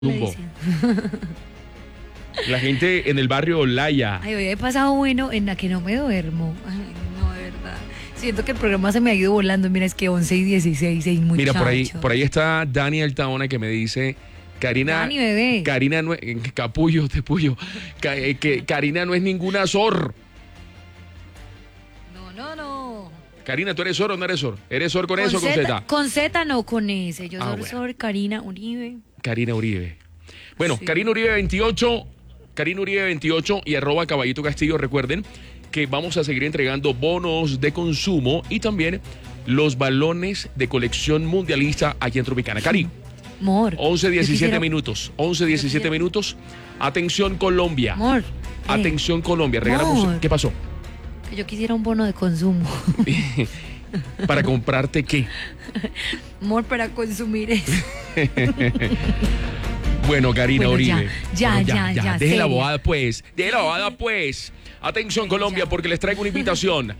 Le Jumbo. dicen. La gente en el barrio Olaya. Ay, hoy he pasado bueno en la que no me duermo. Ay, no, de verdad. Siento que el programa se me ha ido volando. Mira, es que 11 y 16, hay Mira, muchachos. por ahí está Daniel Taona que me dice, Karina, Dani, bebé. Karina no es, capullo, te puyo, que Karina no es ninguna Sor. No. Karina, ¿tú eres Sor o no eres Sor? ¿Eres Sor con eso o con Z? Con Z, no con S. Yo soy bueno. sobre Karina Uribe. Karina Uribe. Bueno, Sí. Karina Uribe 28 y @Caballito Castillo. Recuerden que vamos a seguir entregando bonos de consumo y también los balones de colección mundialista aquí en Tropicana. Cari, Amor. 11:17 yo minutos. 11:17 minutos. Atención Colombia. Amor. Atención Colombia. Regalamos. Amor. ¿Qué pasó? Que yo quisiera un bono de consumo. ¿Para comprarte qué? Amor, para consumir eso. Bueno, Karina Bueno, Uribe. ya, Deje seria. la bobada, pues. Deje la bobada, pues. Atención, Bueno, Colombia, ya. porque les traigo una invitación.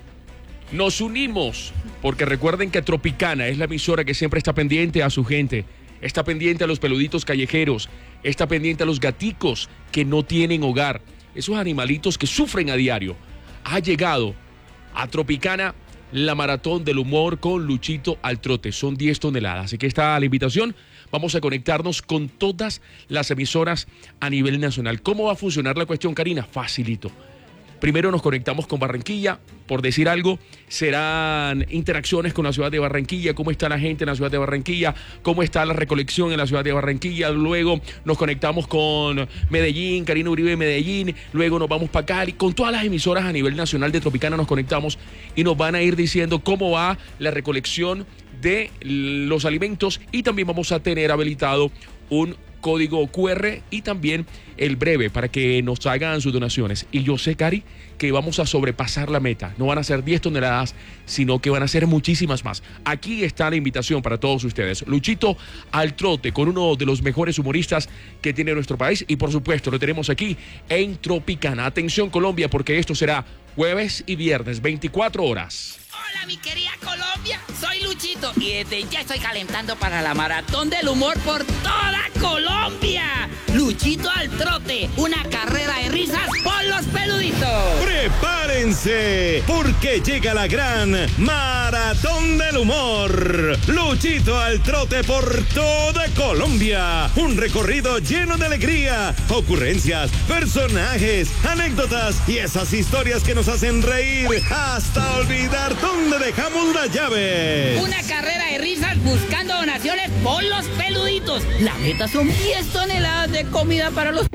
Nos unimos, porque recuerden que Tropicana es la emisora que siempre está pendiente a su gente. Está pendiente a los peluditos callejeros. Está pendiente a los gaticos que no tienen hogar. Esos animalitos que sufren a diario. Ha llegado a Tropicana la maratón del humor con Luchito al trote. Son 10 toneladas. Así que está la invitación. Vamos a conectarnos con todas las emisoras a nivel nacional. ¿Cómo va a funcionar la cuestión, Karina? Facilito. Primero nos conectamos con Barranquilla, por decir algo, serán interacciones con la ciudad de Barranquilla, cómo está la gente en la ciudad de Barranquilla, cómo está la recolección en la ciudad de Barranquilla, luego nos conectamos con Medellín, Karina Uribe Medellín, luego nos vamos para Cali, con todas las emisoras a nivel nacional de Tropicana nos conectamos y nos van a ir diciendo cómo va la recolección de los alimentos y también vamos a tener habilitado un código QR y también el breve para que nos hagan sus donaciones. Y yo sé, Cari, que vamos a sobrepasar la meta. No van a ser 10 toneladas, sino que van a ser muchísimas más. Aquí está la invitación para todos ustedes. Luchito al trote con uno de los mejores humoristas que tiene nuestro país y por supuesto lo tenemos aquí en Tropicana. Atención Colombia, porque esto será jueves y viernes, 24 horas. Hola mi querida Colombia, soy Luchito y desde ya estoy calentando para la maratón del humor por toda Colombia. Luchito al trote, una carrera de risas por los peluditos. ¡Prepárense! Porque llega la gran Maratón del Humor. Luchito al trote por toda Colombia. Un recorrido lleno de alegría, ocurrencias, personajes, anécdotas y esas historias que nos hacen reír hasta olvidar dónde dejamos las llaves. Una carrera de risas buscando donaciones por los peluditos. La meta son 10 toneladas de comida para los...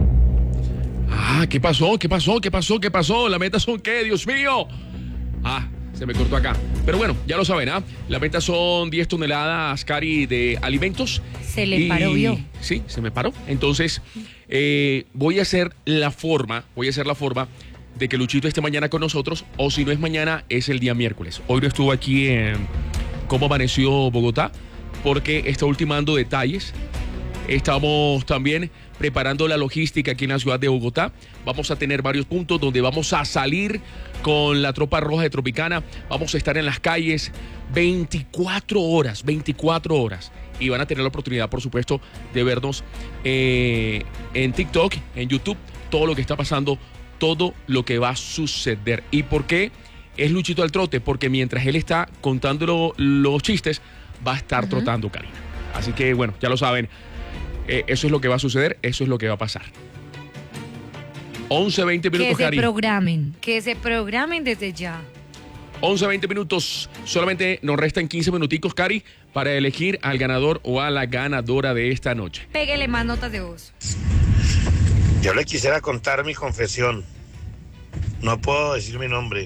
Ah, ¿qué pasó? La meta son ¿qué? Dios mío. Ah, se me cortó acá. Pero bueno, ya lo saben, ¿ah? La meta son 10 toneladas, Cari, de alimentos. Se le paró, vio. Sí, se me paró. Entonces, voy a hacer la forma de que Luchito esté mañana con nosotros, o si no es mañana, es el día miércoles. Hoy no estuvo aquí en Cómo Amaneció Bogotá, porque está ultimando detalles. Estamos también preparando la logística aquí en la ciudad de Bogotá. Vamos a tener varios puntos donde vamos a salir con la tropa roja de Tropicana. Vamos a estar en las calles 24 horas. Y van a tener la oportunidad, por supuesto, de vernos en TikTok, en YouTube, todo lo que está pasando, todo lo que va a suceder. ¿Y por qué es Luchito al trote? Porque mientras él está contando los chistes, va a estar trotando, Karina. Así que, bueno, ya lo saben. Eso es lo que va a suceder, eso es lo que va a pasar. 11:20 minutos, Cari. Que se programen desde ya. 11:20 minutos. Solamente nos restan 15 minuticos, Cari, para elegir al ganador o a la ganadora de esta noche. Pégale más notas de voz. Yo le quisiera contar mi confesión. No puedo decir mi nombre.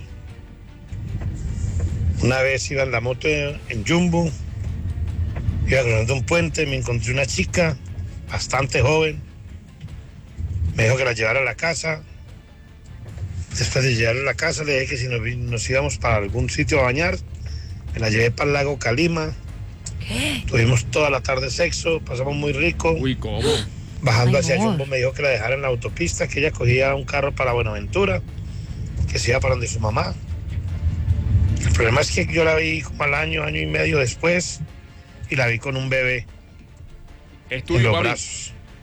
Una vez iba en la moto en Jumbo, iba cruzando un puente, me encontré una chica bastante joven. Me dijo que la llevara a la casa. Después de llevarla a la casa le dije que si nos íbamos para algún sitio a bañar. Me la llevé para el lago Calima. ¿Qué? Tuvimos toda la tarde sexo, pasamos muy rico. Uy, ¿cómo? Bajando Ay, hacia amor. Jumbo me dijo que la dejara en la autopista, que ella cogía un carro para Buenaventura, que se iba para donde su mamá. El problema es que yo la vi como al año y medio después y la vi con un bebé Es en tuyo, los papi. brazos.